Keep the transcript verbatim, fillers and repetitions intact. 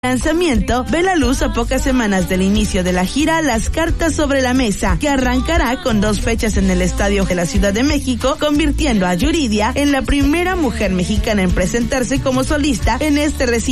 lanzamiento ve la luz a pocas semanas del inicio de la gira Las Cartas sobre la Mesa, que arrancará con dos fechas en el Estadio de la Ciudad de México, convirtiendo a Yuridia en la primera mujer mexicana en presentarse como solista en este recinto.